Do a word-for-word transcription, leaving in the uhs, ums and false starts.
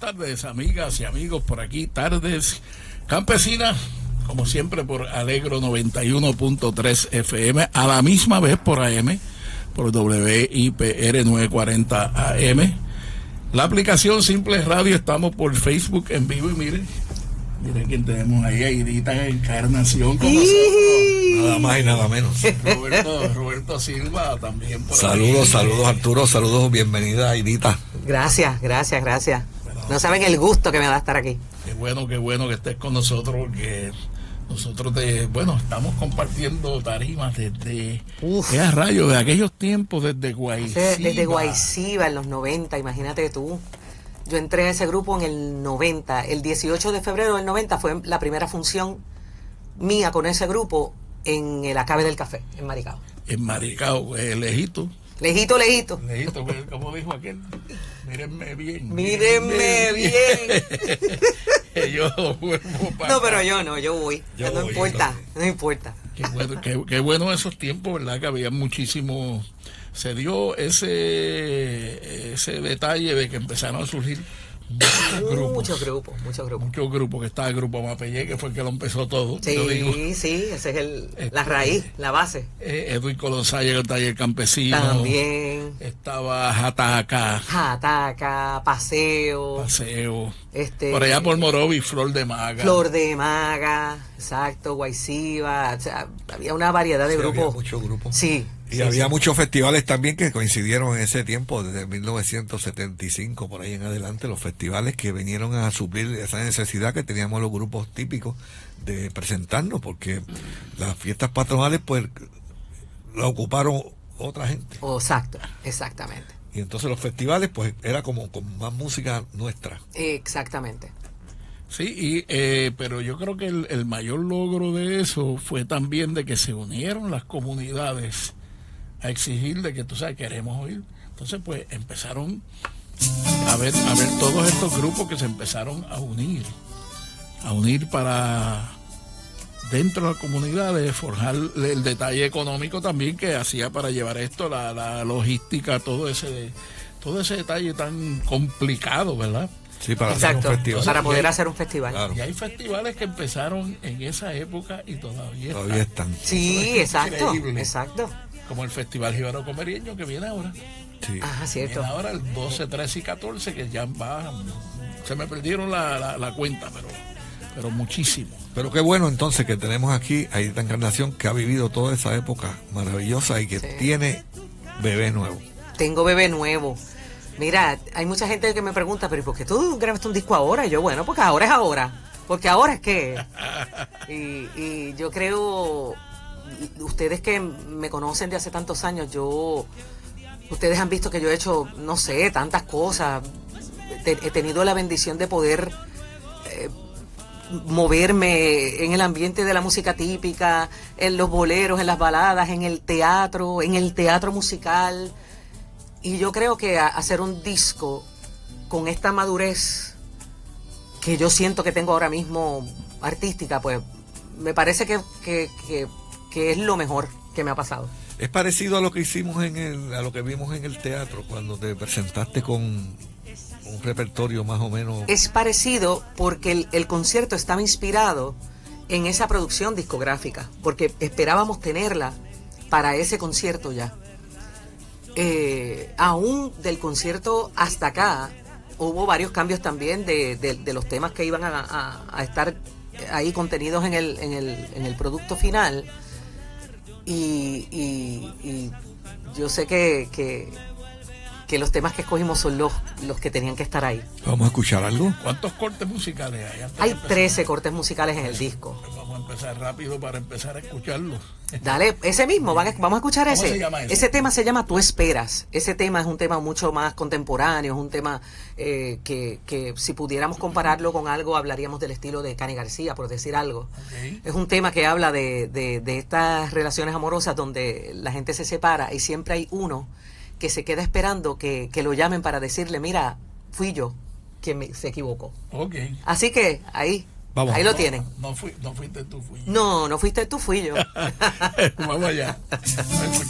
tardes, amigas y amigos, por aquí, Tardes Campesinas, como siempre por Alegro noventa y uno punto tres F M, a la misma vez por A M, por W I P R novecientos cuarenta A M. La aplicación Simple Radio, estamos por Facebook en vivo y miren, miren quién tenemos ahí, Aidita Encarnación con nosotros. Nada más y nada menos. Roberto, Roberto Silva también por Saludos, ahí. saludos Arturo, saludos, bienvenida Aidita. Gracias, gracias, gracias. No saben el gusto que me da estar aquí. Qué bueno, qué bueno que estés con nosotros, porque nosotros te, bueno, estamos compartiendo tarimas desde a rayo de aquellos tiempos, desde Guayciba. Desde Guayciba en los noventa, imagínate tú. Yo entré a ese grupo en el noventa, el dieciocho de febrero del noventa fue la primera función mía con ese grupo en el Acabe del Café, en Maricao. En Maricao, eh, lejito. Lejito, lejito. Lejito, como dijo aquel, mírenme bien. Mírenme bien. bien. Yo vuelvo para No, pero yo no, yo voy. Yo no voy, importa, no, no importa. Qué bueno, qué, qué bueno esos tiempos, ¿verdad? Que había muchísimo. Se dio ese ese detalle de que empezaron a surgir muchos grupos. Muchos grupos, muchos grupos. Muchos grupos, que está el grupo Mapellé, que fue el que lo empezó todo. Sí, yo digo, sí, ese es el, este, la raíz, la base. Eh, Edwin Colonsaya, el taller campesino. También. Estaba Jataca. Jataca, Paseo. Paseo. Este, por allá por Morovi, Flor de Maga. Flor de Maga, exacto, Guayciba. O sea, había una variedad de sí, grupos. Había muchos grupos. Sí. Y sí, había sí. muchos festivales también que coincidieron en ese tiempo, desde mil novecientos setenta y cinco por ahí en adelante, los festivales que vinieron a suplir esa necesidad que teníamos los grupos típicos de presentarnos, porque las fiestas patronales pues la ocuparon otra gente. Oh, exacto, exactamente. Y entonces los festivales pues era como con más música nuestra. Exactamente. Sí, y, eh, pero yo creo que el, el mayor logro de eso fue también de que se unieron las comunidades a exigir de que, tú sabes, queremos oír. Entonces, pues, empezaron a ver, a ver todos estos grupos que se empezaron a unir, a unir para, dentro de las comunidades, forjar el detalle económico también que hacía para llevar esto, la, la logística, todo ese, todo ese detalle tan complicado, ¿verdad? Sí, para Exacto, hacer un festival. para poder hay, hacer un festival. Claro. Y hay festivales que empezaron en esa época y todavía, Todavía están. están. Sí, exacto, Increíble. exacto. Como el Festival Jíbaro Comerieño que viene ahora. Sí. Ajá, cierto. Viene ahora el doce, trece y catorce, que ya va. Se me perdieron la, la, la cuenta, pero, pero muchísimo. Pero qué bueno entonces que tenemos aquí a Aidita Encarnación, que ha vivido toda esa época maravillosa y que Sí. tiene bebé nuevo. Tengo bebé nuevo. Mira, hay mucha gente que me pregunta, pero ¿y por qué tú grabaste un disco ahora? Y yo, bueno, porque ahora es ahora. Porque ahora es que. Y, y yo creo, ustedes que me conocen de hace tantos años, yo, ustedes han visto que yo he hecho, no sé, tantas cosas. Te, he tenido la bendición de poder eh, moverme en el ambiente de la música típica, en los boleros, en las baladas, en el teatro, en el teatro musical. Y yo creo que a, hacer un disco con esta madurez que yo siento que tengo ahora mismo artística, pues me parece que, que, que, que es lo mejor que me ha pasado. Es parecido a lo que hicimos en el, a lo que vimos en el teatro cuando te presentaste con un repertorio más o menos. Es parecido porque el, el concierto estaba inspirado en esa producción discográfica, porque esperábamos tenerla para ese concierto ya. Eh, aún del concierto hasta acá hubo varios cambios también de, de, de los temas que iban a, a, a estar ahí contenidos en el, en el, en el producto final y, y, y yo sé que, que, que los temas que escogimos son los, los que tenían que estar ahí. Vamos a escuchar algo. ¿Cuántos cortes musicales hay? Antes Hay de trece cortes musicales en el disco. Pues vamos a empezar rápido para empezar a escucharlos. Dale, ese mismo, van a- vamos a escuchar ¿Cómo ese. se llama ese? Ese tema se llama Tú Esperas. Ese tema es un tema mucho más contemporáneo, es un tema eh, que, que si pudiéramos compararlo con algo, hablaríamos del estilo de Cani García, por decir algo. Okay. Es un tema que habla de, de, de estas relaciones amorosas donde la gente se separa y siempre hay uno que se queda esperando que, que lo llamen para decirle, mira, fui yo quien me- se equivocó. Ok. Así que ahí, Vamos. ahí lo tienen. No, fui, no fuiste tú, fui yo. No, no fuiste tú, fui yo. Vamos allá. Vamos a escuchar.